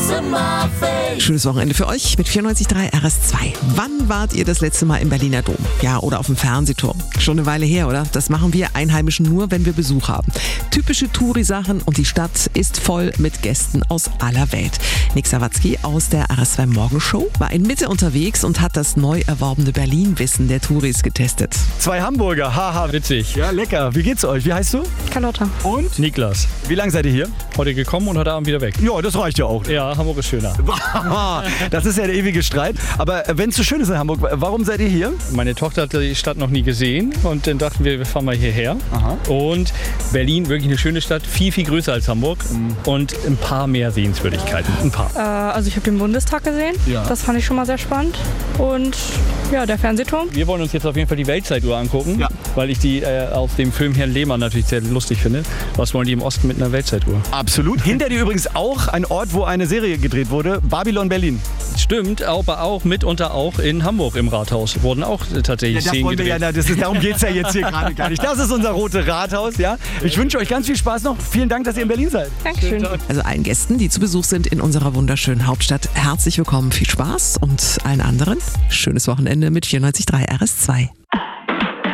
Schönes Wochenende für euch mit 94.3 RS2. Wann wart ihr das letzte Mal im Berliner Dom? Ja, oder auf dem Fernsehturm? Schon eine Weile her, oder? Das machen wir Einheimischen nur, wenn wir Besuch haben. Typische Touri-Sachen und die Stadt ist voll mit Gästen aus aller Welt. Nick Sawatzki aus der RS2 Morgenshow war in Mitte unterwegs und hat das neu erworbene Berlin-Wissen der Touris getestet. 2 Hamburger, haha, witzig. Ja, lecker. Wie geht's euch? Wie heißt du? Carlotta. Und? Niklas. Wie lange seid ihr hier? Heute gekommen und heute Abend wieder weg. Ja, das reicht ja auch. Ja, Hamburg ist schöner. Das ist ja der ewige Streit. Aber wenn es so schön ist in Hamburg, warum seid ihr hier? Meine Tochter hat die Stadt noch nie gesehen und dann dachten wir fahren mal hierher. Aha. Und Berlin, wirklich eine schöne Stadt, viel, viel größer als Hamburg und ein paar mehr Sehenswürdigkeiten. Ein paar. Also ich habe den Bundestag gesehen. Ja. Das fand ich schon mal sehr spannend. Und ja, der Fernsehturm. Wir wollen uns jetzt auf jeden Fall die Weltzeituhr angucken, weil ich die aus dem Film Herrn Lehmann natürlich sehr lustig finde. Was wollen die im Osten mit einer Weltzeituhr? Absolut. Hinter dir übrigens auch ein Ort, wo eine Serie gedreht wurde, Babylon Berlin. Stimmt, aber auch mitunter auch in Hamburg im Rathaus wurden auch tatsächlich Szenen gedreht. Darum geht es ja jetzt hier gerade gar nicht. Das ist unser Rote Rathaus. Ja? Ich wünsche euch ganz viel Spaß noch. Vielen Dank, dass ihr in Berlin seid. Dankeschön. Also allen Gästen, die zu Besuch sind in unserer wunderschönen Hauptstadt, herzlich willkommen, viel Spaß und allen anderen schönes Wochenende mit 94.3 RS2.